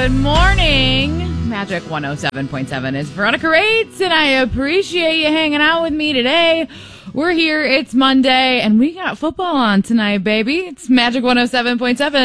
Good morning. Magic 107.7 is Veronica Rates, and I appreciate you hanging out with me today. We're here. It's Monday, and we got football on tonight, baby. It's Magic 107.7.